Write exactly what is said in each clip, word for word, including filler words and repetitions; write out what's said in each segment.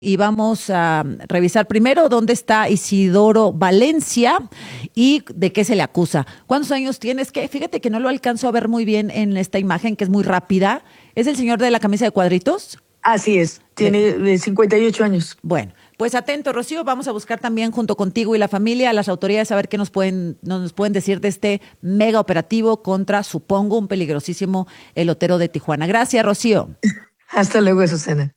Y vamos a revisar primero dónde está Isidoro Valencia y de qué se le acusa. ¿Cuántos años tienes? Que fíjate que no lo alcanzo a ver muy bien en esta imagen, que es muy rápida. ¿Es el señor de la camisa de cuadritos? Así es, tiene de cincuenta y ocho años. Bueno, pues atento, Rocío, vamos a buscar también junto contigo y la familia, a las autoridades, a ver qué nos pueden, nos pueden decir de este mega operativo contra, supongo, un peligrosísimo elotero de Tijuana. Gracias, Rocío. Hasta luego, Susana.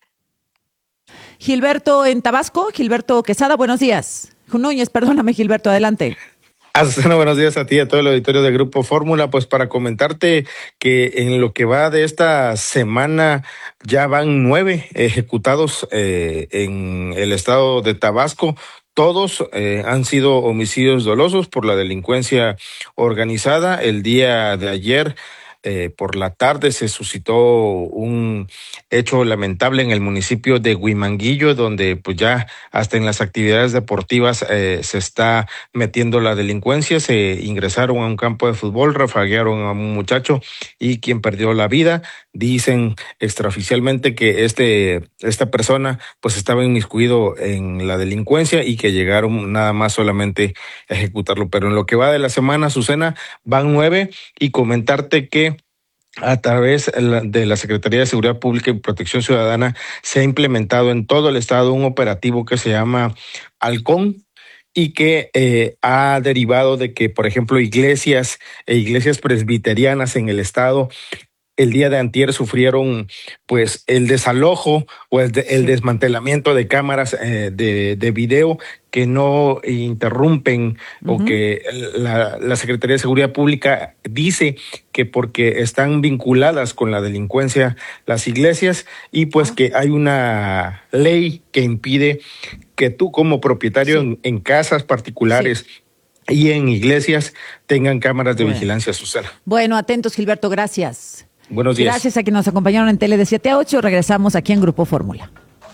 Gilberto en Tabasco, Gilberto Quesada, buenos días. Núñez, perdóname, Gilberto, adelante. Azucena, buenos días a ti y a todo el auditorio de Grupo Fórmula. Pues para comentarte que en lo que va de esta semana ya van nueve ejecutados eh, en el estado de Tabasco. Todos eh, han sido homicidios dolosos por la delincuencia organizada. El día de ayer, Eh, por la tarde, se suscitó un hecho lamentable en el municipio de Huimanguillo, donde pues ya hasta en las actividades deportivas eh, se está metiendo la delincuencia. Se ingresaron a un campo de fútbol, rafaguearon a un muchacho y quien perdió la vida. Dicen extraoficialmente que este esta persona pues estaba inmiscuido en la delincuencia y que llegaron nada más solamente a ejecutarlo. Pero en lo que va de la semana, Azucena, van nueve, y comentarte que a través de la Secretaría de Seguridad Pública y Protección Ciudadana se ha implementado en todo el estado un operativo que se llama Halcón, y que eh, ha derivado de que, por ejemplo, iglesias e iglesias presbiterianas en el estado el día de antier sufrieron pues el desalojo o el, de, el desmantelamiento de cámaras eh, de, de video que no interrumpen, uh-huh. o que la, la Secretaría de Seguridad Pública dice que porque están vinculadas con la delincuencia las iglesias, y pues uh-huh. que hay una ley que impide que tú como propietario sí. en, en casas particulares sí. y en iglesias tengan cámaras de bueno. vigilancia, Susana. Bueno, atentos, Gilberto, gracias. Buenos días. Gracias a quienes nos acompañaron en Tele de siete a ocho. Regresamos aquí en Grupo Fórmula.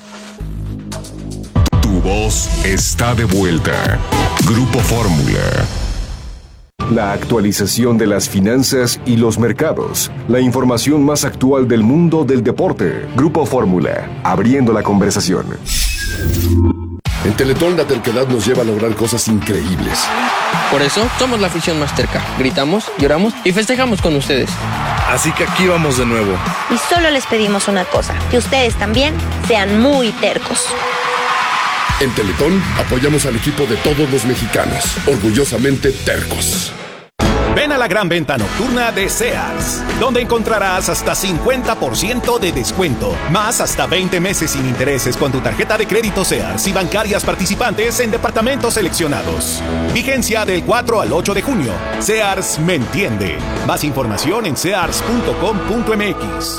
Tu voz está de vuelta. Grupo Fórmula. La actualización de las finanzas y los mercados. La información más actual del mundo del deporte. Grupo Fórmula. Abriendo la conversación. En Teletón, la terquedad nos lleva a lograr cosas increíbles. Por eso, somos la afición más terca. Gritamos, lloramos y festejamos con ustedes. Así que aquí vamos de nuevo. Y solo les pedimos una cosa, que ustedes también sean muy tercos. En Teletón, apoyamos al equipo de todos los mexicanos. Orgullosamente tercos. Ven a la gran venta nocturna de Sears, donde encontrarás hasta cincuenta por ciento de descuento, más hasta veinte meses sin intereses con tu tarjeta de crédito Sears y bancarias participantes en departamentos seleccionados. Vigencia del cuatro al ocho de junio. Sears me entiende. Más información en sears punto com punto m x.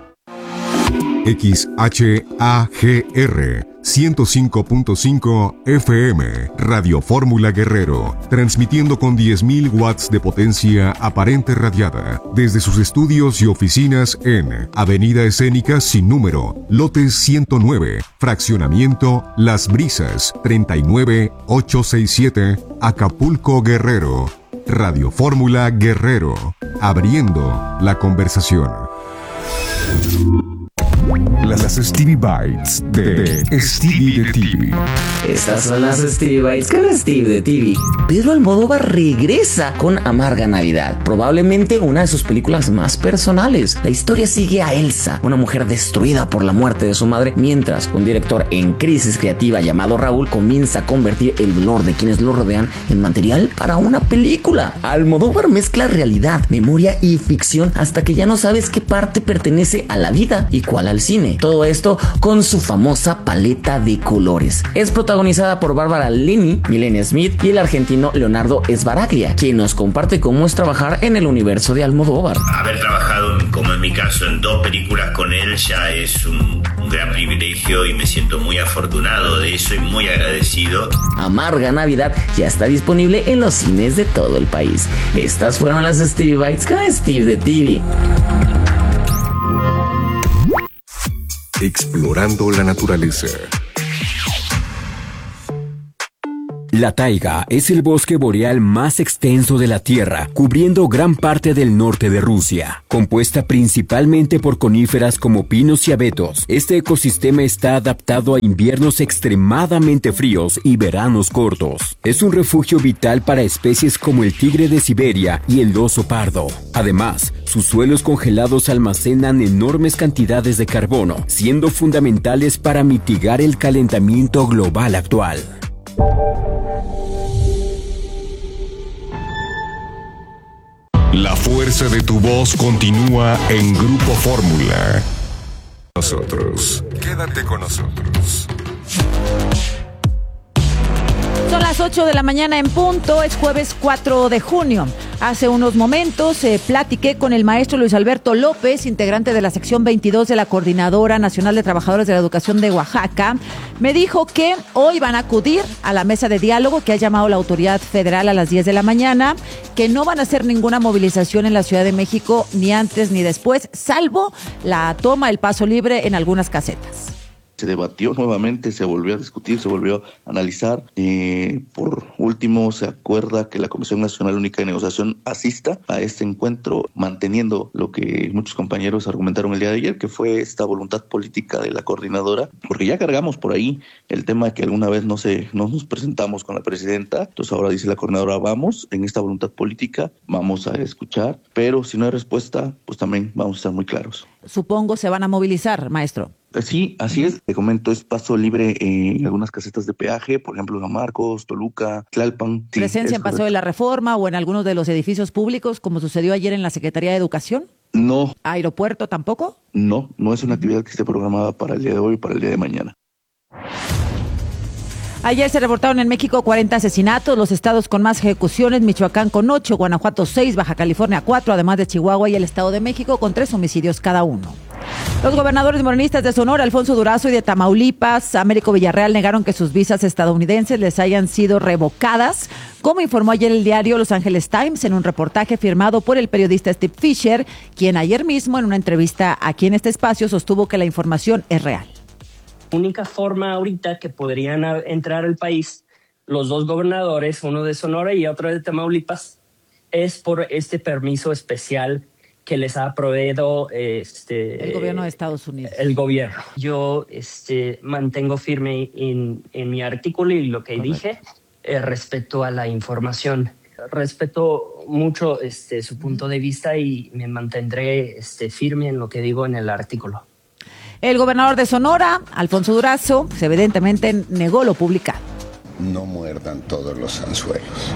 X H A G R ciento cinco punto cinco F M, Radio Fórmula Guerrero, transmitiendo con diez mil watts de potencia aparente radiada, desde sus estudios y oficinas en Avenida Escénica Sin Número, lote ciento nueve, fraccionamiento Las Brisas, treinta y nueve mil ochocientos sesenta y siete, Acapulco, Guerrero. Radio Fórmula Guerrero, abriendo la conversación. Las Stevie Bites de, de Stevie de T V. Estas son las Stevie Bites con Steve de T V. Pedro Almodóvar regresa con Amarga Navidad, probablemente una de sus películas más personales. La historia sigue a Elsa, una mujer destruida por la muerte de su madre, mientras un director en crisis creativa llamado Raúl comienza a convertir el dolor de quienes lo rodean en material para una película. Almodóvar mezcla realidad, memoria y ficción hasta que ya no sabes qué parte pertenece a la vida y cuál al cine. Todo esto con su famosa paleta de colores. Es protagonizada por Bárbara Linney, Milena Smith y el argentino Leonardo Sbaraglia, quien nos comparte cómo es trabajar en el universo de Almodóvar. Haber trabajado, como en mi caso, en dos películas con él ya es un, un gran privilegio y me siento muy afortunado de eso y muy agradecido. Amarga Navidad ya está disponible en los cines de todo el país. Estas fueron las Stevie Bites con Steve de T V. Explorando la naturaleza. La taiga es el bosque boreal más extenso de la Tierra, cubriendo gran parte del norte de Rusia. Compuesta principalmente por coníferas como pinos y abetos, este ecosistema está adaptado a inviernos extremadamente fríos y veranos cortos. Es un refugio vital para especies como el tigre de Siberia y el oso pardo. Además, sus suelos congelados almacenan enormes cantidades de carbono, siendo fundamentales para mitigar el calentamiento global actual. La fuerza de tu voz continúa en Grupo Fórmula. Nosotros. Quédate con nosotros. Son las ocho de la mañana en punto, es jueves cuatro de junio. Hace unos momentos eh, platiqué con el maestro Luis Alberto López, integrante de la sección veintidós de la Coordinadora Nacional de Trabajadores de la Educación de Oaxaca. Me dijo que hoy van a acudir a la mesa de diálogo que ha llamado la autoridad federal a las diez de la mañana, que no van a hacer ninguna movilización en la Ciudad de México ni antes ni después, salvo la toma del paso libre en algunas casetas. Se debatió nuevamente, se volvió a discutir, se volvió a analizar. Eh, por último, se acuerda que la Comisión Nacional Única de Negociación asista a este encuentro, manteniendo lo que muchos compañeros argumentaron el día de ayer, que fue esta voluntad política de la coordinadora, porque ya cargamos por ahí el tema de que alguna vez no, se, no nos presentamos con la presidenta. Entonces ahora dice la coordinadora, vamos, en esta voluntad política, vamos a escuchar, pero si no hay respuesta, pues también vamos a estar muy claros. Supongo se van a movilizar, maestro. Sí, así es. Te comento, es paso libre en algunas casetas de peaje, por ejemplo, San Marcos, Toluca, Tlalpan. Sí, ¿Presencia en Paseo de la Reforma o en algunos de los edificios públicos, como sucedió ayer en la Secretaría de Educación? No. ¿Aeropuerto tampoco? No, no es una actividad que esté programada para el día de hoy y para el día de mañana. Ayer se reportaron en México cuarenta asesinatos, los estados con más ejecuciones, Michoacán con ocho, Guanajuato seis, Baja California cuatro, además de Chihuahua y el Estado de México con tres homicidios cada uno. Los gobernadores morenistas de Sonora, Alfonso Durazo, y de Tamaulipas, Américo Villarreal, negaron que sus visas estadounidenses les hayan sido revocadas, como informó ayer el diario Los Angeles Times en un reportaje firmado por el periodista Steve Fisher, quien ayer mismo en una entrevista aquí en este espacio sostuvo que la información es real. Única forma ahorita que podrían entrar al país los dos gobernadores, uno de Sonora y otro de Tamaulipas, es por este permiso especial que les ha proveído este, el gobierno de Estados Unidos. El gobierno. Yo este, mantengo firme en, en mi artículo y lo que Correcto. dije eh, respecto a la información. Respeto mucho este, su punto de vista y me mantendré este, firme en lo que digo en el artículo. El gobernador de Sonora, Alfonso Durazo, evidentemente negó lo publicado. No muerdan todos los anzuelos.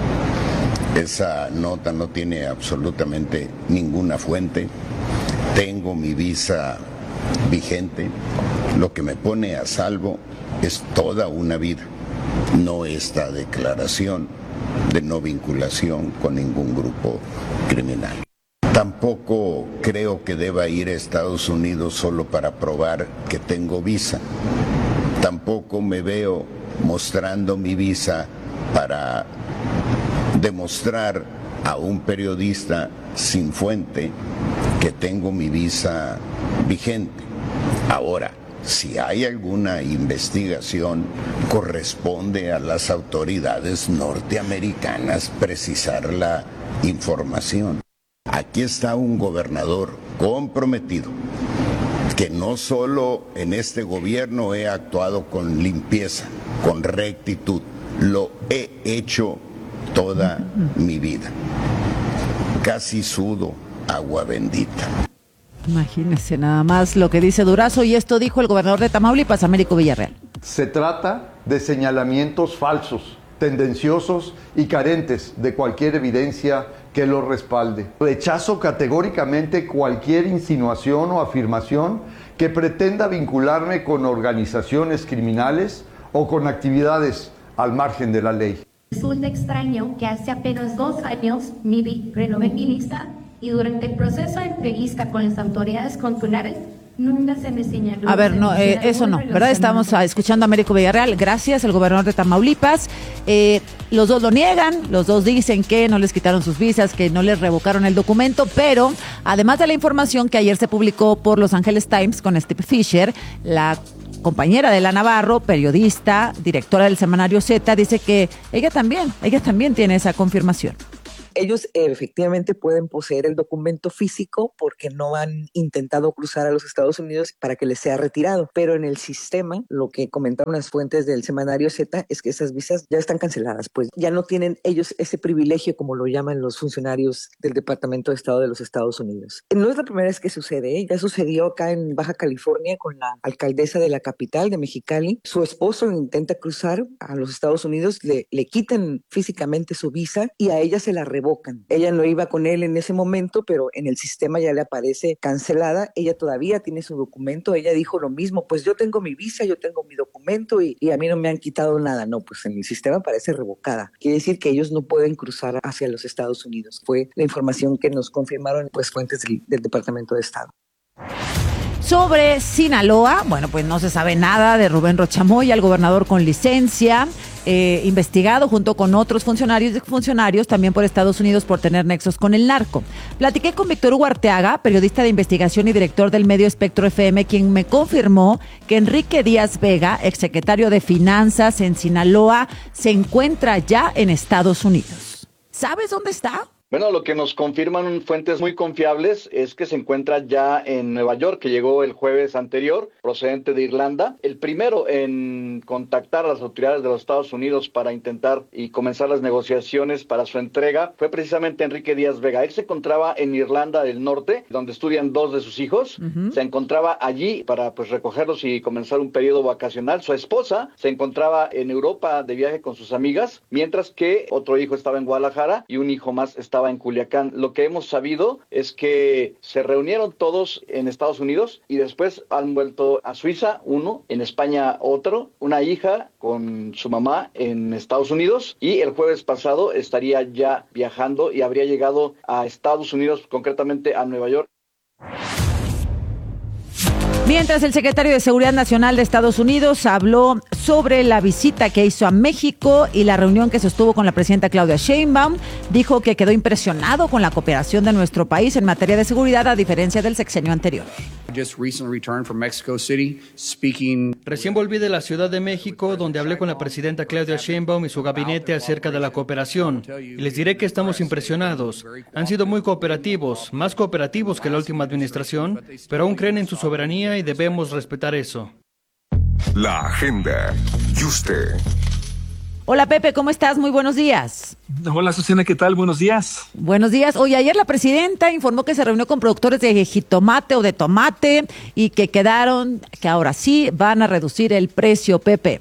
Esa nota no tiene absolutamente ninguna fuente. Tengo mi visa vigente. Lo que me pone a salvo es toda una vida, no esta declaración de no vinculación con ningún grupo criminal. Tampoco creo que deba ir a Estados Unidos solo para probar que tengo visa. Tampoco me veo mostrando mi visa para demostrar a un periodista sin fuente que tengo mi visa vigente. Ahora, si hay alguna investigación, corresponde a las autoridades norteamericanas precisar la información. Aquí está un gobernador comprometido, que no solo en este gobierno he actuado con limpieza, con rectitud, lo he hecho toda mi vida. Casi sudo agua bendita. Imagínese nada más lo que dice Durazo, y esto dijo el gobernador de Tamaulipas, Américo Villarreal. Se trata de señalamientos falsos, tendenciosos y carentes de cualquier evidencia que lo respalde. Rechazo categóricamente cualquier insinuación o afirmación que pretenda vincularme con organizaciones criminales o con actividades al margen de la ley. Resulta extraño que hace apenas dos años me vi renové mi lista y durante el proceso de entrevista con las autoridades consulares nunca se me señaló. A ver, no, eh, eso no, ¿verdad? Estamos escuchando a Américo Villarreal, gracias, el gobernador de Tamaulipas. Eh, los dos lo niegan, los dos dicen que no les quitaron sus visas, que no les revocaron el documento, pero además de la información que ayer se publicó por Los Angeles Times con Steve Fisher, la compañera de la Navarro, periodista, directora del semanario Z, dice que ella también, ella también tiene esa confirmación. Ellos eh, efectivamente pueden poseer el documento físico porque no han intentado cruzar a los Estados Unidos para que les sea retirado, pero en el sistema, lo que comentaron las fuentes del semanario Z es que esas visas ya están canceladas, pues ya no tienen ellos ese privilegio como lo llaman los funcionarios del Departamento de Estado de los Estados Unidos. No es la primera vez que sucede, ¿eh? Ya sucedió acá en Baja California con la alcaldesa de la capital de Mexicali. Su esposo intenta cruzar a los Estados Unidos, le, le quitan físicamente su visa y a ella se la revocan. Ella no iba con él en ese momento, pero en el sistema ya le aparece cancelada. Ella todavía tiene su documento. Ella dijo lo mismo, pues yo tengo mi visa, yo tengo mi documento y, y a mí no me han quitado nada. No, pues en el sistema aparece revocada. Quiere decir que ellos no pueden cruzar hacia los Estados Unidos. Fue la información que nos confirmaron pues fuentes del, del Departamento de Estado. Sobre Sinaloa, bueno, pues no se sabe nada de Rubén Rochamoya, el gobernador con licencia, eh, investigado junto con otros funcionarios y funcionarios también por Estados Unidos por tener nexos con el narco. Platiqué con Víctor Hugo Arteaga, periodista de investigación y director del medio Espectro F M, quien me confirmó que Enrique Díaz Vega, exsecretario de Finanzas en Sinaloa, se encuentra ya en Estados Unidos. ¿Sabes dónde está? Bueno, lo que nos confirman fuentes muy confiables es que se encuentra ya en Nueva York, que llegó el jueves anterior, procedente de Irlanda. El primero en contactar a las autoridades de los Estados Unidos para intentar y comenzar las negociaciones para su entrega fue precisamente Enrique Díaz Vega. Él se encontraba en Irlanda del Norte, donde estudian dos de sus hijos. Uh-huh. Se encontraba allí para pues recogerlos y comenzar un periodo vacacional. Su esposa se encontraba en Europa de viaje con sus amigas, mientras que otro hijo estaba en Guadalajara y un hijo más estaba en Culiacán. Lo que hemos sabido es que se reunieron todos en Estados Unidos y después han vuelto a Suiza, uno, en España otro, una hija con su mamá en Estados Unidos, y el jueves pasado estaría ya viajando y habría llegado a Estados Unidos, concretamente a Nueva York. Mientras el secretario de Seguridad Nacional de Estados Unidos habló sobre la visita que hizo a México y la reunión que sostuvo con la presidenta Claudia Sheinbaum, dijo que quedó impresionado con la cooperación de nuestro país en materia de seguridad a diferencia del sexenio anterior. Recién volví de la Ciudad de México, donde hablé con la presidenta Claudia Sheinbaum y su gabinete acerca de la cooperación. Y les diré que estamos impresionados. Han sido muy cooperativos, más cooperativos que la última administración, pero aún creen en su soberanía y debemos respetar eso. La agenda. ¿Y usted? Hola Pepe, ¿cómo estás? Muy buenos días. Hola Susana, ¿qué tal? Buenos días. Buenos días. Oye, ayer la presidenta informó que se reunió con productores de jitomate o de tomate y que quedaron, que ahora sí van a reducir el precio, Pepe.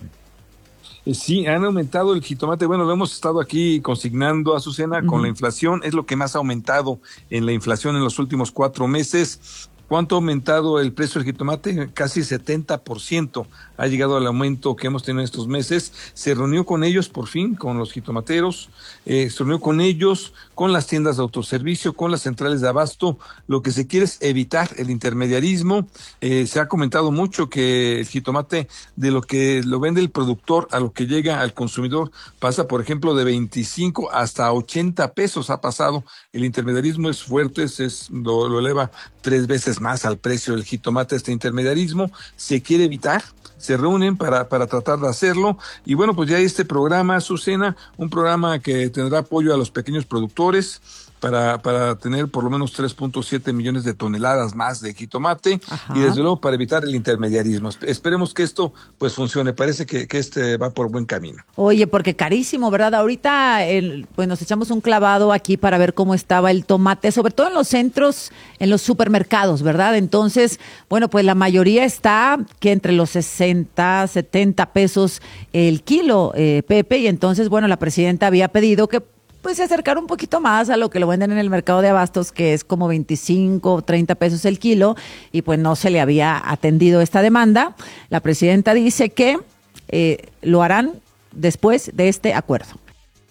Sí, han aumentado el jitomate. Bueno, lo hemos estado aquí consignando, Azucena, uh-huh. con la inflación. Es lo que más ha aumentado en la inflación en los últimos cuatro meses. ¿Cuánto ha aumentado el precio del jitomate? Casi setenta por ciento ha llegado al aumento que hemos tenido estos meses. Se reunió con ellos por fin, con los jitomateros, eh, se reunió con ellos, con las tiendas de autoservicio, con las centrales de abasto. Lo que se quiere es evitar el intermediarismo. Eh, se ha comentado mucho que el jitomate, de lo que lo vende el productor a lo que llega al consumidor, pasa, por ejemplo, de veinticinco hasta ochenta pesos ha pasado. El intermediarismo es fuerte, es, es lo, lo eleva tres veces más al precio del jitomate. Este intermediarismo se quiere evitar. Se reúnen para, para tratar de hacerlo. Y bueno, pues ya hay este programa, Azucena, un programa que tendrá apoyo a los pequeños productores para, para tener por lo menos tres punto siete millones de toneladas más de jitomate. Ajá. Y desde luego para evitar el intermediarismo. Esperemos que esto pues funcione. Parece que, que este va por buen camino. Oye, porque carísimo, ¿verdad? Ahorita el, pues nos echamos un clavado aquí para ver cómo estaba el tomate, sobre todo en los centros, en los supermercados, ¿verdad? Entonces, bueno, pues la mayoría está que entre los sesenta, setenta pesos el kilo, eh, Pepe, y entonces, bueno, la presidenta había pedido que pues se acercar un poquito más a lo que lo venden en el mercado de abastos, que es como veinticinco o treinta pesos el kilo, y pues no se le había atendido esta demanda. La presidenta dice que eh, lo harán después de este acuerdo.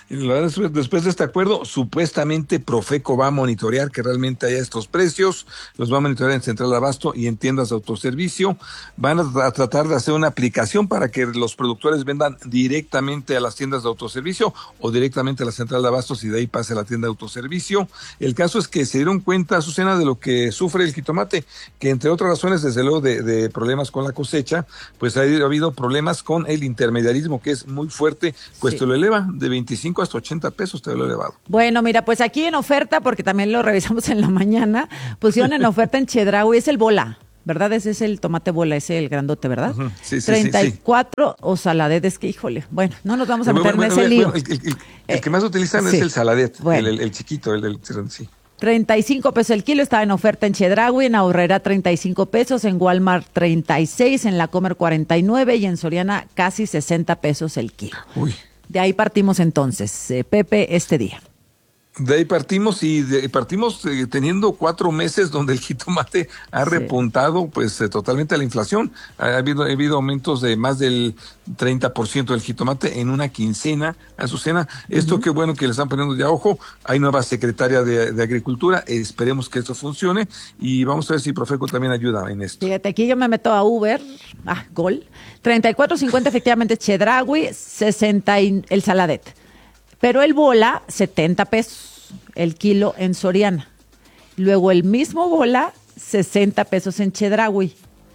Después de este acuerdo, supuestamente Profeco va a monitorear que realmente haya estos precios, los va a monitorear en Central de Abasto y en tiendas de autoservicio. Van a, a tratar de hacer una aplicación para que los productores vendan directamente a las tiendas de autoservicio o directamente a la Central de Abastos y de ahí pase a la tienda de autoservicio. El caso es que se dieron cuenta, Azucena, de lo que sufre el jitomate, que entre otras razones, desde luego, de, de problemas con la cosecha, pues ha habido problemas con el intermediarismo, que es muy fuerte, pues sí. Te lo eleva de veinticinco hasta ochenta pesos, te lo he elevado. Bueno, mira, pues aquí en oferta, porque también lo revisamos en la mañana, pusieron en oferta en Chedraui, es el bola, ¿verdad? Ese es el tomate bola, ese el grandote, ¿verdad? Uh-huh. Sí, sí, treinta y cuatro sí, sí. O saladet, es que, híjole, bueno, no nos vamos a meter bueno, bueno, en ese bueno, lío. Bueno, el, el, el, el que más utilizan eh, es sí. el saladet, bueno. el, el, el chiquito, el, el, el sí. treinta y cinco pesos el kilo, estaba en oferta en Chedraui, en Aurrera treinta y cinco pesos, en Walmart treinta y seis, en La Comer cuarenta y nueve y en Soriana casi sesenta pesos el kilo. Uy. De ahí partimos entonces, eh, Pepe, este día. De ahí partimos y de, partimos eh, teniendo cuatro meses donde el jitomate ha sí. repuntado pues eh, totalmente a la inflación. Ha habido, ha habido aumentos de más del treinta por ciento del jitomate en una quincena, Azucena. Esto uh-huh. qué bueno que le están poniendo ya ojo. Hay nueva secretaria de, de Agricultura. Eh, esperemos que esto funcione y vamos a ver si Profeco también ayuda en esto. Fíjate, aquí yo me meto a Uber, ah, Gol, treinta y cuatro cincuenta efectivamente Chedraui, sesenta y, el saladet. Pero el bola, setenta pesos el kilo en Soriana. Luego el mismo bola, sesenta pesos en Chedraui.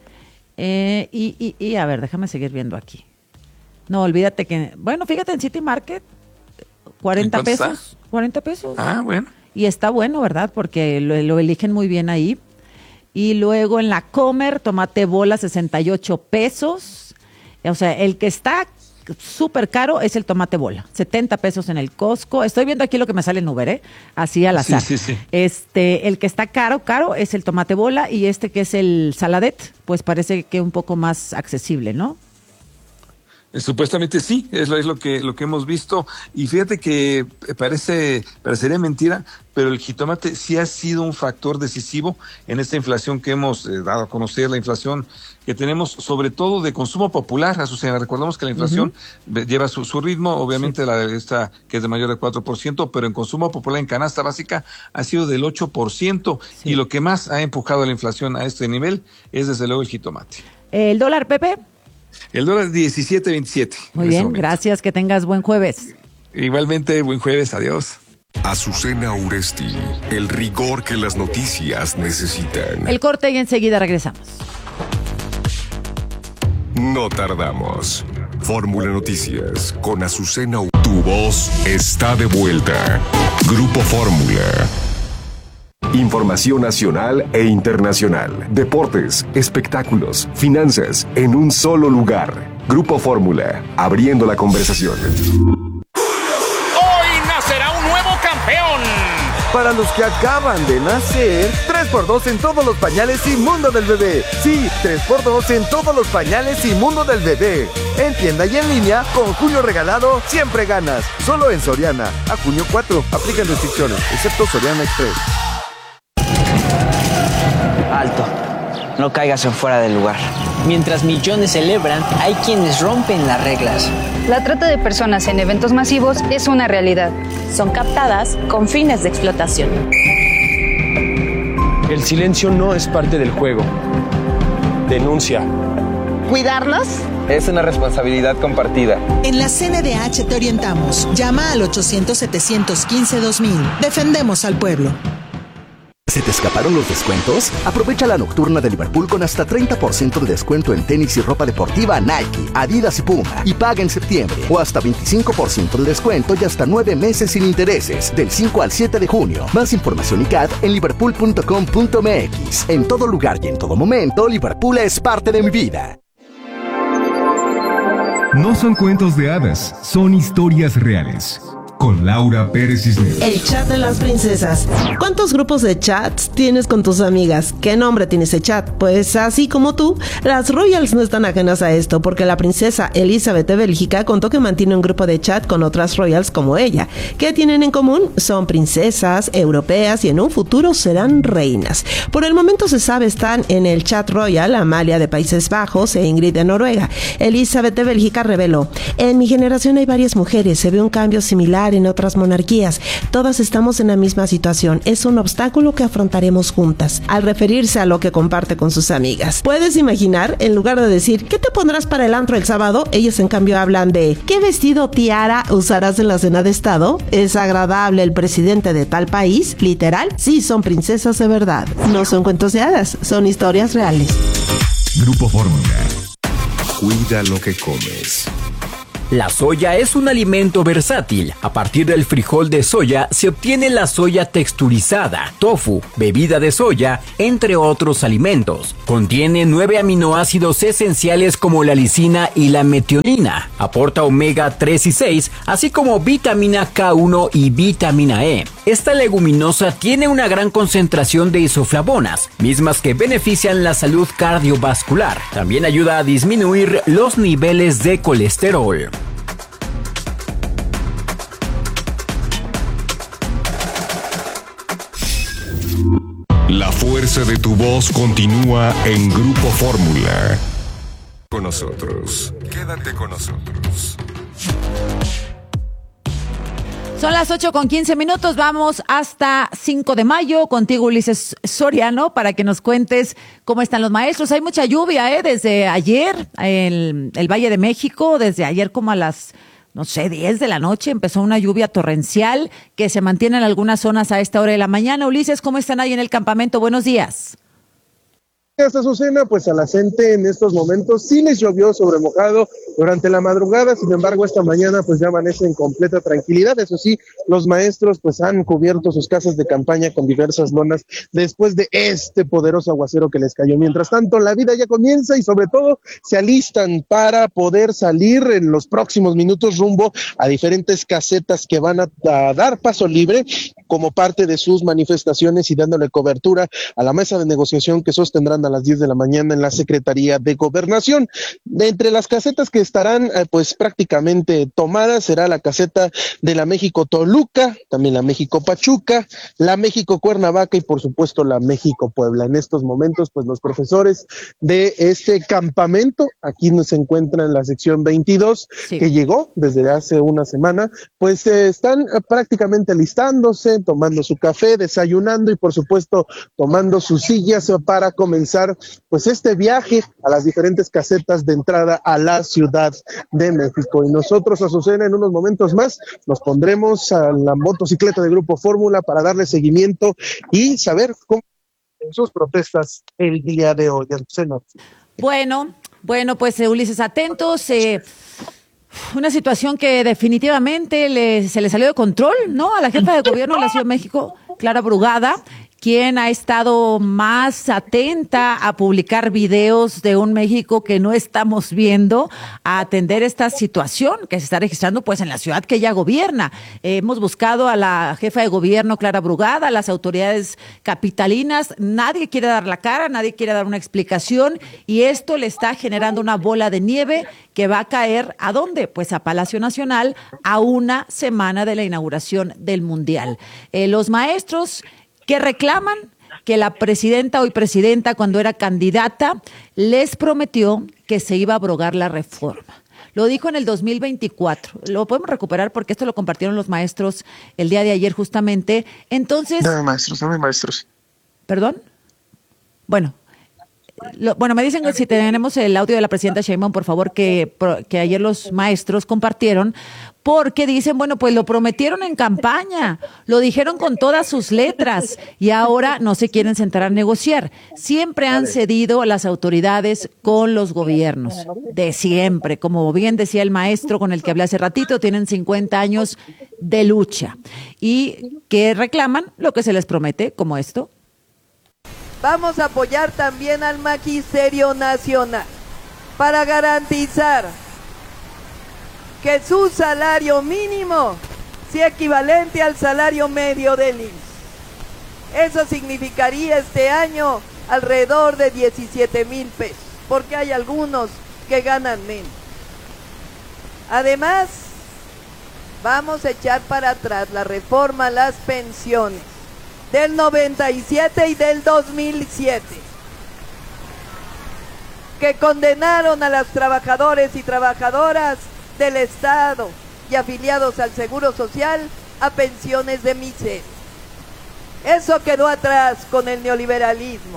Eh, y, y, y, a ver, déjame seguir viendo aquí. No, olvídate que... Bueno, fíjate en City Market, cuarenta pesos. Está? cuarenta pesos. Ah, bueno. Y está bueno, ¿verdad? Porque lo, lo eligen muy bien ahí. Y luego en La Comer, tomate bola, sesenta y ocho pesos. O sea, el que está... súper caro es el tomate bola, setenta pesos en el Costco. Estoy viendo aquí lo que me sale en Uber, ¿eh? Así al azar. Sí, sí, sí. Este, el que está caro, caro es el tomate bola y este que es el saladet, pues parece que un poco más accesible, ¿no? Supuestamente sí, es lo, es lo que lo que hemos visto y fíjate que parece parecería mentira, pero el jitomate sí ha sido un factor decisivo en esta inflación que hemos eh, dado a conocer, la inflación que tenemos sobre todo de consumo popular, Azucena. Recordamos que la inflación uh-huh. lleva su, su ritmo, obviamente sí. la esta que es de mayor de cuatro por ciento, pero en consumo popular en canasta básica ha sido del ocho por ciento sí. y lo que más ha empujado la inflación a este nivel es desde luego el jitomate. ¿El dólar, Pepe? El dólar diecisiete veintisiete. Muy bien, gracias, que tengas buen jueves. Igualmente, buen jueves, adiós. Azucena Uresti, el rigor que las noticias necesitan. El corte y enseguida regresamos. No tardamos. Fórmula Noticias con Azucena Uresti. Tu voz está de vuelta. Grupo Fórmula. Información nacional e internacional, deportes, espectáculos, finanzas, en un solo lugar. Grupo Fórmula, abriendo la conversación. Hoy nacerá un nuevo campeón. Para los que acaban de nacer, tres por dos en todos los pañales y mundo del bebé. Sí, tres por dos en todos los pañales y mundo del bebé. En tienda y en línea, con Julio Regalado, siempre ganas. Solo en Soriana. A junio cuatro, aplican restricciones, excepto Soriana Express. Alto, no caigas en fuera del lugar. Mientras millones celebran, hay quienes rompen las reglas. La trata de personas en eventos masivos es una realidad. Son captadas con fines de explotación. El silencio no es parte del juego. Denuncia. ¿Cuidarnos? Es una responsabilidad compartida. En la C N D H te orientamos. Llama al ochocientos, setecientos quince, dos mil. Defendemos al pueblo. ¿Se te escaparon los descuentos? Aprovecha la nocturna de Liverpool con hasta treinta por ciento de descuento en tenis y ropa deportiva Nike, Adidas y Puma. Y paga en septiembre. O hasta veinticinco por ciento de descuento y hasta nueve meses sin intereses. Del cinco al siete de junio. Más información y C A D en liverpool punto com punto m x. En todo lugar y en todo momento, Liverpool es parte de mi vida. No son cuentos de hadas, son historias reales. Con Laura Pérez Cisneros. El chat de las princesas. ¿Cuántos grupos de chats tienes con tus amigas? ¿Qué nombre tiene ese chat? Pues así como tú, las Royals no están ajenas a esto, porque la princesa Elizabeth de Bélgica contó que mantiene un grupo de chat con otras Royals como ella. ¿Qué tienen en común? Son princesas europeas y en un futuro serán reinas. Por el momento se sabe están en el chat Royal Amalia de Países Bajos e Ingrid de Noruega. Elizabeth de Bélgica reveló: en mi generación hay varias mujeres, se ve un cambio similar similar en otras monarquías. Todas estamos en la misma situación. Es un obstáculo que afrontaremos juntas, al referirse a lo que comparte con sus amigas. ¿Puedes imaginar? En lugar de decir, ¿qué te pondrás para el antro el sábado? Ellos en cambio hablan de, ¿qué vestido tiara usarás en la cena de estado? ¿Es agradable el presidente de tal país? Literal, sí son princesas de verdad. No son cuentos de hadas, son historias reales. Grupo Fórmula. Cuida lo que comes. La soya es un alimento versátil. A partir del frijol de soya se obtiene la soya texturizada, tofu, bebida de soya, entre otros alimentos. Contiene nueve aminoácidos esenciales como la lisina y la metionina. Aporta omega tres y seis, así como vitamina K uno y vitamina E. Esta leguminosa tiene una gran concentración de isoflavonas, mismas que benefician la salud cardiovascular. También ayuda a disminuir los niveles de colesterol. La fuerza de tu voz continúa en Grupo Fórmula. Con nosotros. Quédate con nosotros. Son las ocho con quince minutos, vamos hasta cinco de mayo, contigo Ulises Soriano, para que nos cuentes cómo están los maestros. Hay mucha lluvia, ¿eh? Desde ayer, el, el Valle de México, desde ayer como a las, no sé, diez de la noche, empezó una lluvia torrencial que se mantiene en algunas zonas a esta hora de la mañana. Ulises, ¿cómo están ahí en el campamento? Buenos días. Esta Azucena, pues a la gente en estos momentos sí les llovió sobre mojado durante la madrugada, sin embargo esta mañana pues ya amanece en completa tranquilidad. Eso sí, los maestros pues han cubierto sus casas de campaña con diversas lonas después de este poderoso aguacero que les cayó. Mientras tanto, la vida ya comienza y sobre todo se alistan para poder salir en los próximos minutos rumbo a diferentes casetas que van a, a dar paso libre como parte de sus manifestaciones y dándole cobertura a la mesa de negociación que sostendrán a las diez de la mañana en la Secretaría de Gobernación. De entre las casetas que estarán eh, pues prácticamente tomadas será la caseta de la México Toluca, también la México Pachuca, la México Cuernavaca y por supuesto la México Puebla. En estos momentos pues los profesores de este campamento, aquí se encuentra en la sección veintidós, sí, que llegó desde hace una semana, pues eh, están eh, prácticamente listándose, tomando su café, desayunando y por supuesto tomando sus sillas para comenzar pues este viaje a las diferentes casetas de entrada a la Ciudad de México. Y nosotros, Azucena, en unos momentos más nos pondremos a la motocicleta de Grupo Fórmula para darle seguimiento y saber cómo en sus protestas el día de hoy. Azucena. Bueno, bueno, pues Ulises, atentos. Eh, una situación que definitivamente le, se le salió de control, ¿no? A la jefa de gobierno de la Ciudad de México, Clara Brugada, quien ha estado más atenta a publicar videos de un México que no estamos viendo, a atender esta situación que se está registrando pues en la ciudad que ella gobierna. Eh, hemos buscado a la jefa de gobierno, Clara Brugada, a las autoridades capitalinas, nadie quiere dar la cara, nadie quiere dar una explicación y esto le está generando una bola de nieve que va a caer, ¿a dónde? Pues a Palacio Nacional, a una semana de la inauguración del Mundial. Eh, los maestros que reclaman que la presidenta, hoy presidenta, cuando era candidata, les prometió que se iba a abrogar la reforma. Lo dijo en el dos mil veinticuatro. Lo podemos recuperar porque esto lo compartieron los maestros el día de ayer justamente. Entonces... Dame maestros, dame maestros. ¿Perdón? Bueno... Lo, bueno, me dicen que si tenemos el audio de la presidenta Sheinbaum, por favor, que, que ayer los maestros compartieron, porque dicen, bueno, pues lo prometieron en campaña, lo dijeron con todas sus letras y ahora no se quieren sentar a negociar. Siempre han cedido las autoridades con los gobiernos, de siempre. Como bien decía el maestro con el que hablé hace ratito, tienen cincuenta años de lucha y que reclaman lo que se les promete, como esto. Vamos a apoyar también al Magisterio Nacional para garantizar que su salario mínimo sea equivalente al salario medio del I M S S. Eso significaría este año alrededor de diecisiete mil pesos, porque hay algunos que ganan menos. Además, vamos a echar para atrás la reforma a las pensiones del noventa y siete y del dos mil siete, que condenaron a los trabajadores y trabajadoras del Estado y afiliados al Seguro Social a pensiones de MISES. Eso quedó atrás con el neoliberalismo.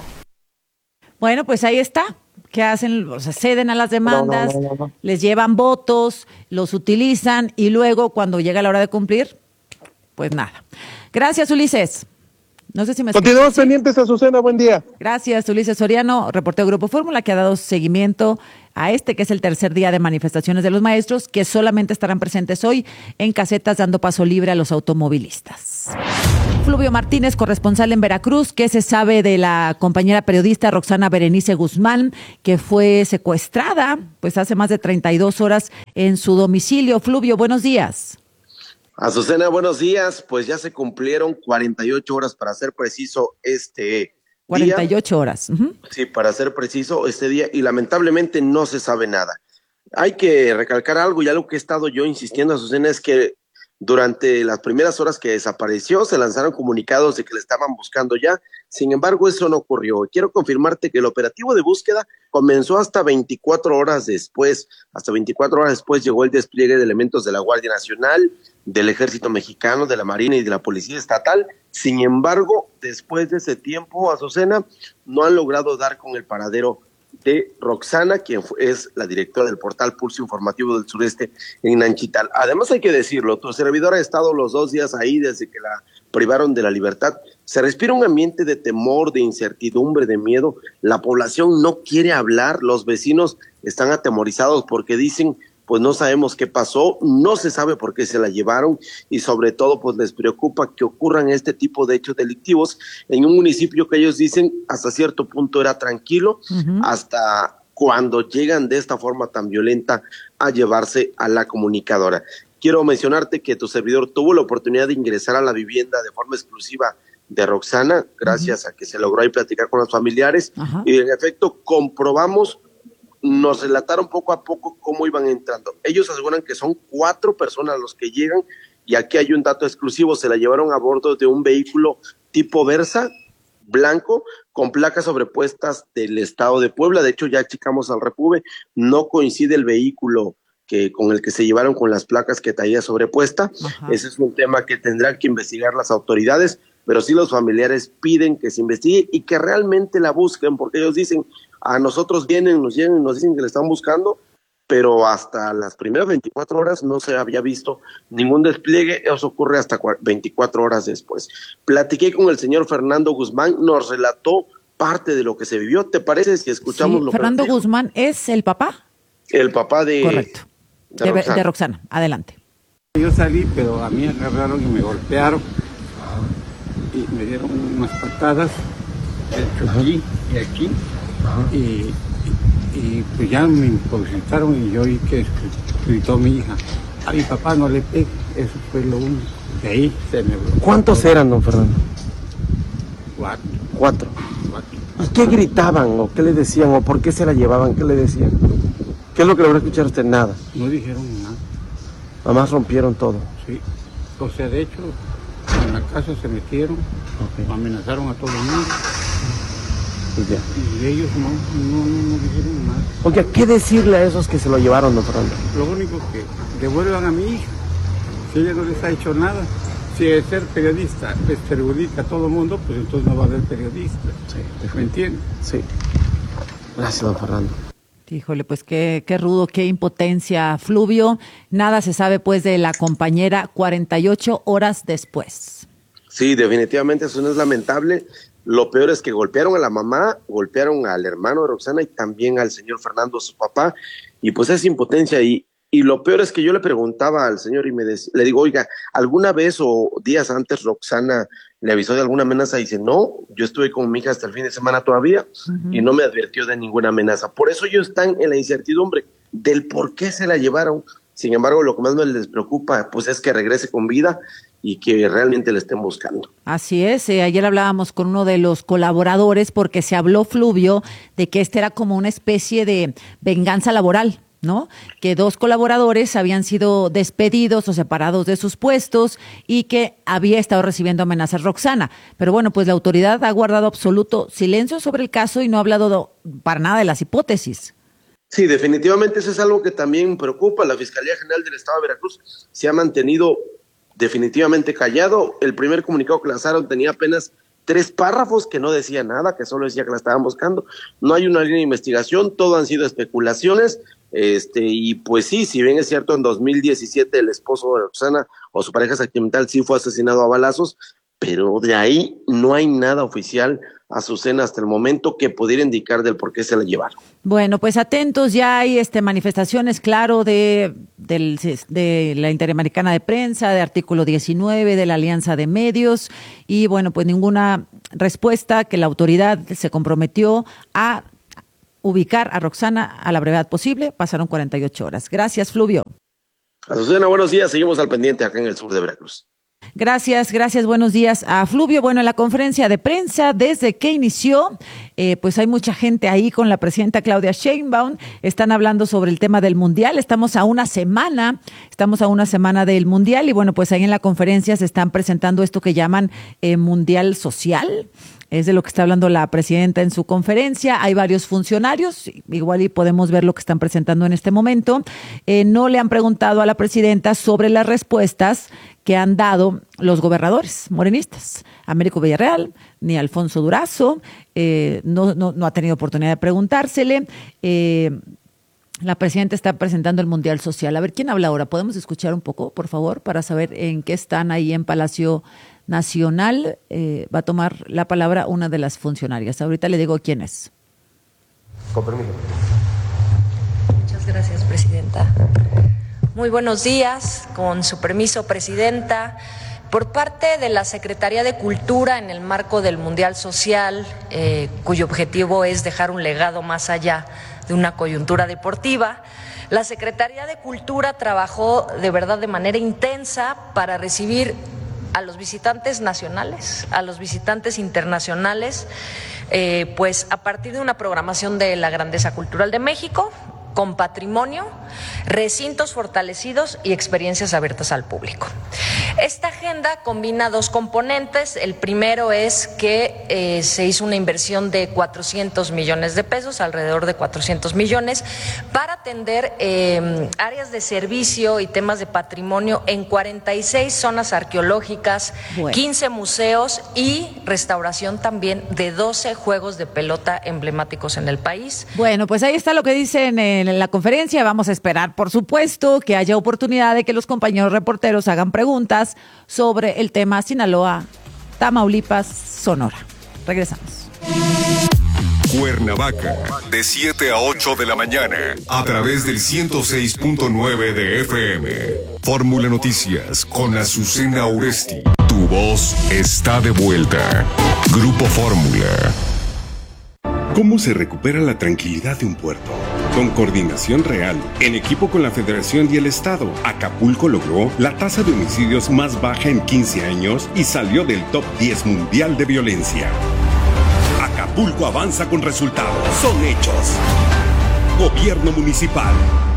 Bueno, pues ahí está. ¿Qué hacen? O sea, ceden a las demandas, No, no, no, no, no. les llevan votos, los utilizan y luego cuando llega la hora de cumplir, pues nada. Gracias, Ulises. No sé si me Continuamos escuchas. pendientes, Azucena, buen día. Gracias, Ulises Soriano, reportero Grupo Fórmula, que ha dado seguimiento a este, que es el tercer día de manifestaciones de los maestros, que solamente estarán presentes hoy en casetas dando paso libre a los automovilistas. Fluvio Martínez, corresponsal en Veracruz, ¿qué se sabe de la compañera periodista Roxana Berenice Guzmán, que fue secuestrada pues hace más de treinta y dos horas en su domicilio? Fluvio, buenos días. Azucena, buenos días. Pues ya se cumplieron cuarenta y ocho horas, para ser preciso, este cuarenta y ocho día. horas. Uh-huh. Sí, para ser preciso, este día, y lamentablemente no se sabe nada. Hay que recalcar algo, y algo que he estado yo insistiendo, Azucena, es que durante las primeras horas que desapareció, se lanzaron comunicados de que le estaban buscando ya. Sin embargo, eso no ocurrió. Quiero confirmarte que el operativo de búsqueda comenzó hasta veinticuatro horas después. Hasta veinticuatro horas después llegó el despliegue de elementos de la Guardia Nacional, del Ejército Mexicano, de la Marina y de la Policía Estatal. Sin embargo, después de ese tiempo, Azucena, no han logrado dar con el paradero de Roxana, quien es la directora del portal Pulso Informativo del Sureste en Nanchital. Además, hay que decirlo, tu servidora ha estado los dos días ahí desde que la privaron de la libertad. Se respira un ambiente de temor, de incertidumbre, de miedo. La población no quiere hablar, los vecinos están atemorizados porque dicen, pues no sabemos qué pasó, no se sabe por qué se la llevaron, y sobre todo pues les preocupa que ocurran este tipo de hechos delictivos en un municipio que ellos dicen hasta cierto punto era tranquilo, uh-huh. hasta cuando llegan de esta forma tan violenta a llevarse a la comunicadora. Quiero mencionarte que tu servidor tuvo la oportunidad de ingresar a la vivienda de forma exclusiva de Roxana, gracias uh-huh. a que se logró ahí platicar con los familiares, uh-huh. y en efecto comprobamos, nos relataron poco a poco cómo iban entrando. Ellos aseguran que son cuatro personas los que llegan, y aquí hay un dato exclusivo, se la llevaron a bordo de un vehículo tipo Versa, blanco, con placas sobrepuestas del estado de Puebla. De hecho, ya checamos al Repube, no coincide el vehículo que con el que se llevaron con las placas que traía sobrepuesta. Ajá. Ese es un tema que tendrán que investigar las autoridades, pero sí los familiares piden que se investigue y que realmente la busquen, porque ellos dicen, a nosotros vienen, nos llegan y nos dicen que le están buscando, pero hasta las primeras veinticuatro horas no se había visto ningún despliegue. Eso ocurre hasta veinticuatro horas después. Platiqué con el señor Fernando Guzmán, nos relató parte de lo que se vivió. ¿Te parece si escuchamos sí, lo Fernando que Guzmán es el papá. El papá de... Correcto. De, de, Roxana. de Roxana. Adelante. Yo salí, pero a mí agarraron y me golpearon y me dieron unas patadas, de hecho aquí y aquí, y, y, y pues ya me imposibilitaron y yo oí que gritó mi hija, a mi papá no le pegue, eso fue lo único, de ahí se me bloqueó. ¿Cuántos todo. eran, don Fernando? Cuatro. Cuatro. Cuatro. ¿Y qué gritaban o qué le decían o por qué se la llevaban? ¿Qué le decían? ¿Qué es lo que logró escuchar usted? Nada. No dijeron nada. Nada más rompieron todo. Sí. O sea, de hecho, en la casa se metieron, okay. amenazaron a todo el mundo. Y, ya. y ellos no, no, no, no dijeron nada. Oye, ¿qué decirle a esos que se lo llevaron, don Fernando? Lo único que devuelvan a mi hija. Si ella no les ha hecho nada. Si es ser periodista les perjudica a todo el mundo, pues entonces no va a haber periodistas. Sí. ¿Me entiendes? Sí. Gracias, don Fernando. Híjole, pues qué, qué rudo, qué impotencia, Fluvio. Nada se sabe pues de la compañera cuarenta y ocho horas después. Sí, definitivamente eso no es lamentable. Lo peor es que golpearon a la mamá, golpearon al hermano de Roxana y también al señor Fernando, su papá, y pues es impotencia. Y, y lo peor es que yo le preguntaba al señor y me dec- le digo, oiga, ¿alguna vez o días antes Roxana le avisó de alguna amenaza? Y dice, no, yo estuve con mi hija hasta el fin de semana todavía uh-huh. y no me advirtió de ninguna amenaza. Por eso ellos están en la incertidumbre del por qué se la llevaron. Sin embargo, lo que más me les preocupa pues es que regrese con vida y que realmente le estén buscando. Así es, eh, ayer hablábamos con uno de los colaboradores porque se habló, Fluvio, de que este era como una especie de venganza laboral, ¿no? Que dos colaboradores habían sido despedidos o separados de sus puestos y que había estado recibiendo amenazas Roxana. Pero bueno, pues la autoridad ha guardado absoluto silencio sobre el caso y no ha hablado de, para nada de las hipótesis. Sí, definitivamente eso es algo que también preocupa. La Fiscalía General del Estado de Veracruz se ha mantenido definitivamente callado. El primer comunicado que lanzaron tenía apenas tres párrafos que no decía nada, que solo decía que la estaban buscando. No hay una línea de investigación, todo han sido especulaciones. Este, y pues sí, si bien es cierto, en dos mil diecisiete el esposo de Roxana o su pareja sentimental sí fue asesinado a balazos, pero de ahí no hay nada oficial, Azucena, hasta el momento que pudiera indicar del por qué se la llevaron. Bueno, pues atentos, ya hay este manifestaciones, claro, de, del, de la Interamericana de Prensa, de Artículo diecinueve, de la Alianza de Medios, y bueno, pues ninguna respuesta, que la autoridad se comprometió a ubicar a Roxana a la brevedad posible. Pasaron cuarenta y ocho horas. Gracias, Fluvio. Azucena, buenos días, seguimos al pendiente acá en el sur de Veracruz. Gracias, gracias, buenos días a Fluvio. Bueno, en la conferencia de prensa, desde que inició, eh, pues hay mucha gente ahí con la presidenta Claudia Sheinbaum, están hablando sobre el tema del Mundial, estamos a una semana, estamos a una semana del Mundial y bueno, pues ahí en la conferencia se están presentando esto que llaman eh, Mundial Social. Es de lo que está hablando la presidenta en su conferencia. Hay varios funcionarios, igual y podemos ver lo que están presentando en este momento. Eh, no le han preguntado a la presidenta sobre las respuestas que han dado los gobernadores morenistas. Américo Villarreal, ni Alfonso Durazo, eh, no, no, no ha tenido oportunidad de preguntársele. Eh, la presidenta está presentando el Mundial Social. A ver, ¿quién habla ahora? ¿Podemos escuchar un poco, por favor, para saber en qué están ahí en Palacio Nacional? Eh, va a tomar la palabra una de las funcionarias. Ahorita le digo quién es. Con permiso. Muchas gracias, presidenta. Muy buenos días, con su permiso, presidenta. Por parte de la Secretaría de Cultura, en el marco del Mundial Social, eh, cuyo objetivo es dejar un legado más allá de una coyuntura deportiva, la Secretaría de Cultura trabajó de verdad de manera intensa para recibir a los visitantes nacionales, a los visitantes internacionales, eh, pues a partir de una programación de la grandeza cultural de México, con patrimonio, recintos fortalecidos y experiencias abiertas al público. Esta agenda combina dos componentes. El primero es que eh, se hizo una inversión de cuatrocientos millones de pesos, alrededor de cuatrocientos millones, para atender eh, áreas de servicio y temas de patrimonio en cuarenta y seis zonas arqueológicas, bueno. quince museos y restauración también de doce juegos de pelota emblemáticos en el país. Bueno, pues ahí está lo que dicen en en la conferencia. Vamos a esperar, por supuesto, que haya oportunidad de que los compañeros reporteros hagan preguntas sobre el tema Sinaloa, Tamaulipas, Sonora. Regresamos. Cuernavaca, de siete a ocho de la mañana, a través del ciento seis punto nueve de F M. Fórmula Noticias con Azucena Oresti. Tu voz está de vuelta. Grupo Fórmula. ¿Cómo se recupera la tranquilidad de un puerto? Con coordinación real, en equipo con la Federación y el Estado, Acapulco logró la tasa de homicidios más baja en quince años y salió del top diez mundial de violencia. Acapulco avanza con resultados. Son hechos. Gobierno Municipal.